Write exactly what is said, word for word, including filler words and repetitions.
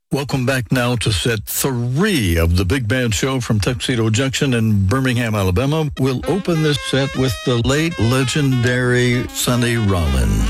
Welcome back now to set three of the Big Band Show from Tuxedo Junction in Birmingham, Alabama. We'll open this set with the late legendary Sonny Rollins.